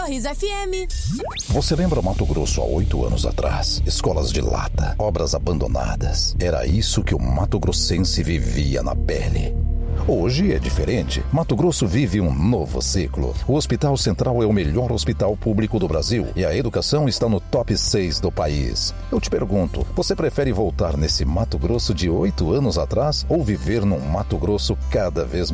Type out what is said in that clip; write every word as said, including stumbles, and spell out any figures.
Torres F M. Você lembra Mato Grosso há oito anos atrás? Escolas de lata, obras abandonadas. Era isso que o mato-grossense vivia na pele. Hoje é diferente. Mato Grosso vive um novo ciclo. O Hospital Central é o melhor hospital público do Brasil e a educação está no top seis do país. Eu te pergunto, você prefere voltar nesse Mato Grosso de oito anos atrás ou viver num Mato Grosso cada vez